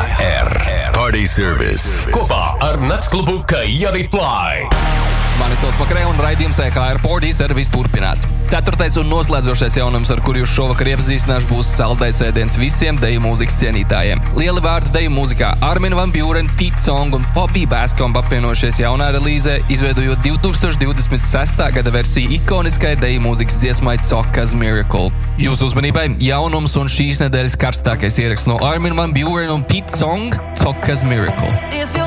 Party Service kopā ar Naktsklubu Kajari Fly. Mani sauc Makrē un raidījums EKR Party Service turpinās. 4. un noslēdzošais jaunums, ar kuru jūs šovakar iepazīstināšu, būs saldais ēdiens visiem deju mūzikas cienītājiem. Lieli vārdi deju mūzikā Armin van Buuren, Pete Song un Bobby Bascomb apvienojušies jaunā relīzē, izveidojot 2026. gada versiju ikoniskai deju mūzikas dziesmai Cocka's Miracle. Jūsu uzmanībai jaunums un šīs nedēļas karstākais ieraksts no Armin van Buuren un Pete Song, Cocka's Miracle.